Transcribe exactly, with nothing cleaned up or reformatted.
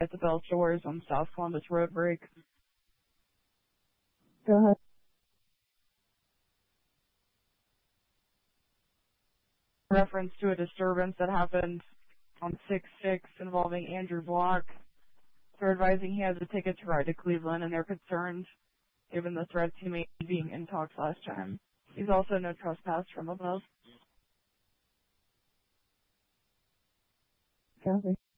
at the Bell Shores on South Columbus Road break. Go ahead. Reference to a disturbance that happened on six six involving Andrew Block. They're advising he has a ticket to ride to Cleveland, and they're concerned given the threats he made being in talks last time. He's also no trespass from above. Copy.